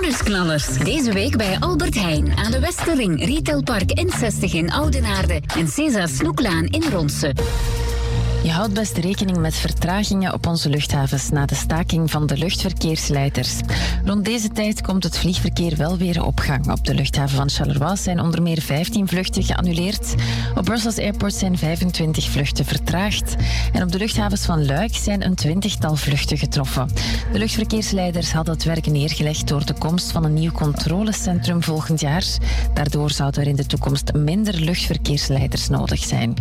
Nieuwsknallers. Deze week bij Albert Heijn aan de Westerring, Retailpark N60 in Oudenaarde en César Snoeklaan in Ronse. Je houdt best rekening met vertragingen op onze luchthavens na de staking van de luchtverkeersleiders. Rond deze tijd komt het vliegverkeer wel weer op gang. Op de luchthaven van Charleroi zijn onder meer 15 vluchten geannuleerd. Op Brussels Airport zijn 25 vluchten vertraagd. En op de luchthavens van Luik zijn een 20-tal vluchten getroffen. De luchtverkeersleiders hadden het werk neergelegd door de komst van een nieuw controlecentrum volgend jaar. Daardoor zouden er in de toekomst minder luchtverkeersleiders nodig zijn.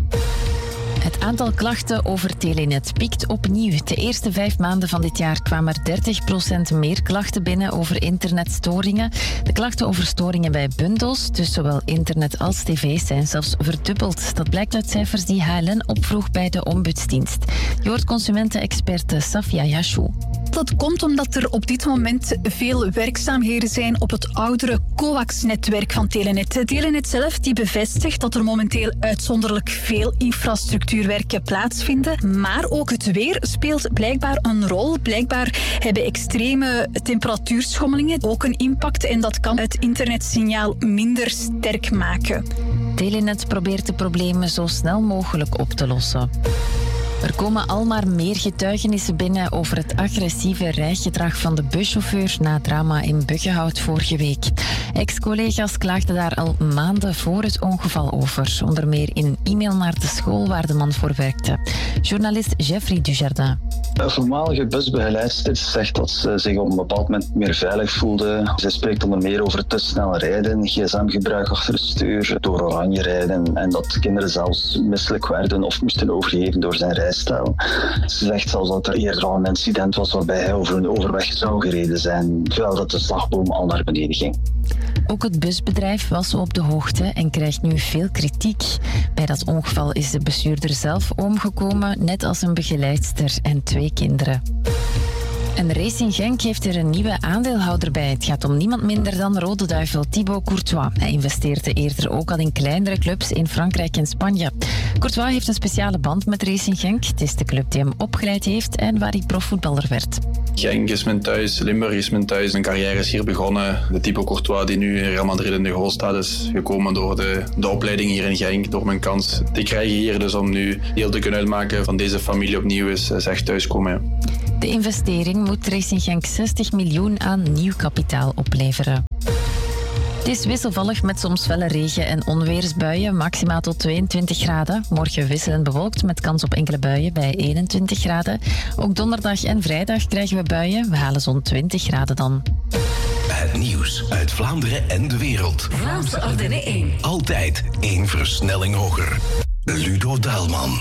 Het aantal klachten over Telenet piekt opnieuw. De eerste 5 maanden van dit jaar kwamen er 30% meer klachten binnen over internetstoringen. De klachten over storingen bij bundels, dus zowel internet als tv, zijn zelfs verdubbeld. Dat blijkt uit cijfers die HLN opvroeg bij de ombudsdienst. Je hoort consumentenexperte Safia Yashou. Dat komt omdat er op dit moment veel werkzaamheden zijn op het oudere coax-netwerk van Telenet. Telenet zelf die bevestigt dat er momenteel uitzonderlijk veel infrastructuurwerken plaatsvinden. Maar ook het weer speelt blijkbaar een rol. Blijkbaar hebben extreme temperatuurschommelingen ook een impact en dat kan het internetsignaal minder sterk maken. Telenet probeert de problemen zo snel mogelijk op te lossen. Er komen al maar meer getuigenissen binnen over het agressieve rijgedrag van de buschauffeur na het drama in Buggenhout vorige week. Ex-collega's klaagden daar al maanden voor het ongeval over. Onder meer in een e-mail naar de school waar de man voor werkte. Journalist Jeffrey Dujardin. Een voormalige busbegeleidster zegt dat ze zich op een bepaald moment meer veilig voelde. Zij spreekt onder meer over te snel rijden, gsm-gebruik achter het stuur, door oranje rijden en dat kinderen zelfs misselijk werden of moesten overgeven door zijn rijstijl. Ze zegt zelfs dat er eerder al een incident was waarbij hij over een overweg zou gereden zijn, terwijl dat de slagboom al naar beneden ging. Ook het busbedrijf was op de hoogte en krijgt nu veel kritiek. Bij dat ongeval is de bestuurder zelf omgekomen, net als een begeleidster en 2 kinderen. En Racing Genk heeft er een nieuwe aandeelhouder bij. Het gaat om niemand minder dan Rode Duivel Thibaut Courtois. Hij investeerde eerder ook al in kleinere clubs in Frankrijk en Spanje. Courtois heeft een speciale band met Racing Genk. Het is de club die hem opgeleid heeft en waar hij profvoetballer werd. Genk is mijn thuis, Limburg is mijn thuis. Mijn carrière is hier begonnen. De Thibaut Courtois die nu in Real Madrid in de goal staat is gekomen door de opleiding hier in Genk, door mijn kans te krijgen hier. Dus om nu deel te kunnen uitmaken van deze familie opnieuw is echt thuiskomen. Ja. De investering moet Racing Genk 60 miljoen aan nieuw kapitaal opleveren. Het is wisselvallig met soms felle regen- en onweersbuien, maximaal tot 22 graden. Morgen wisselend bewolkt met kans op enkele buien bij 21 graden. Ook donderdag en vrijdag krijgen we buien. We halen zo'n 20 graden dan. Het nieuws uit Vlaanderen en de wereld. Vlaamse Ardennen 1. Altijd 1 versnelling hoger. Ludo Daalman.